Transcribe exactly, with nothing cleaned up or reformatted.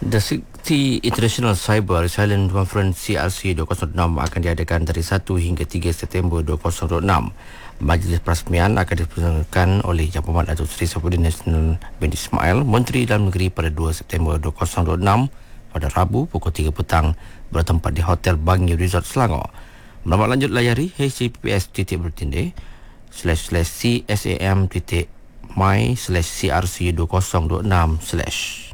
The sixty International Cyber Resilience Conference C R C dua ribu enam akan diadakan dari satu hingga tiga September dua ribu dua puluh enam. Majlis perasmian akan dipersembahkan oleh Yang Berhormat Datuk Seri Saifuddin Nasional bin Ismail, Menteri Dalam Negeri pada dua September dua ribu dua puluh enam pada Rabu pukul tiga petang bertempat di Hotel Bangi Resort Selangor. Maklumat lanjut layari h t t p s titik bertindih slash slash c s a m titik my slash c r c dua ribu dua puluh enam slash